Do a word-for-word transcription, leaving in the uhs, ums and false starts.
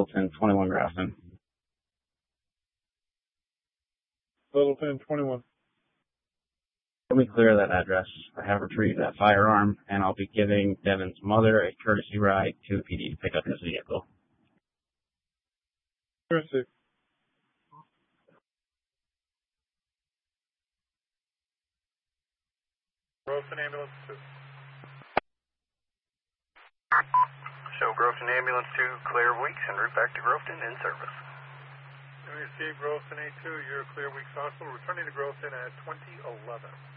Littleton, twenty-one Grafton. Littleton, twenty-one. Let me clear that address. I have retrieved that firearm, and I'll be giving Devin's mother a courtesy ride to the P D to pick up his vehicle. Courtesy. Grafton Ambulance two. Show Grafton Ambulance two, clear Weeks, en route back to Grafton in service. We received Grafton A two, you're clear Weeks Hospital, returning to Grafton at twenty eleven.